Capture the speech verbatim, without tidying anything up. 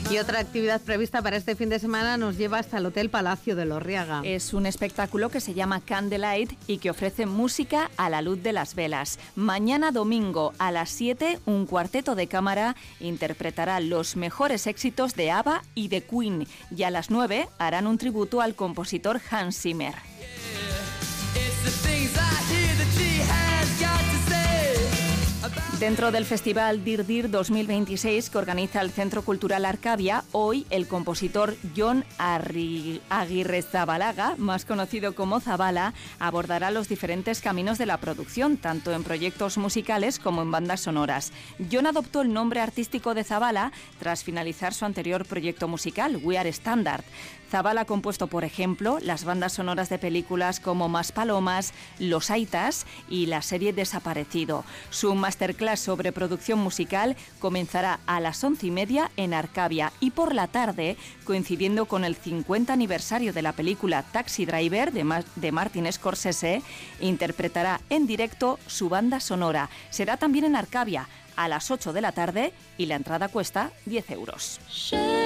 Y otra actividad prevista para este fin de semana nos lleva hasta el Hotel Palacio de Lorriaga. Es un espectáculo que se llama Candlelight y que ofrece música a la luz de las velas. Mañana domingo a las siete, un cuarteto de cámara interpretará los mejores éxitos de ABBA y de Queen. Y a las nueve harán un tributo al compositor Hans Zimmer. Dentro del festival Dir Dir dos mil veintiséis que organiza el Centro Cultural Arcavia, hoy el compositor Jon Agirrezabalaga, más conocido como Zabala, abordará los diferentes caminos de la producción, tanto en proyectos musicales como en bandas sonoras. Jon adoptó el nombre artístico de Zabala tras finalizar su anterior proyecto musical, We Are Standard. Zabala ha compuesto, por ejemplo, las bandas sonoras de películas como Más Palomas, Los Aitas y la serie Desaparecido. Su masterclass sobre producción musical comenzará a las once y media en Arcavia y por la tarde, coincidiendo con el cincuenta aniversario de la película Taxi Driver de, Ma- de Martin Scorsese, interpretará en directo su banda sonora. Será también en Arcavia a las ocho de la tarde y la entrada cuesta diez euros.